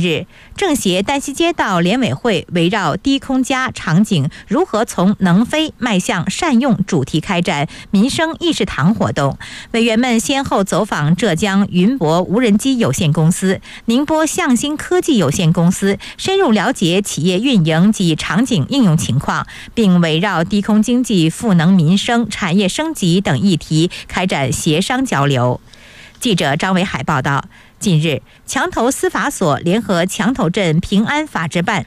日，政协丹西街道联委会围绕低空家场景如何从能飞迈向善用主题开展民生意识堂活动。委员们先后走访浙江云博无人机有限公司、宁波向新科技有限公司，深入了解企业运营及场景应用情况，并围绕低空经济、赋能民生、产业升级等议题开展协商交流。记者张维海报道。近日，墙头司法所联合墙头镇平安法制办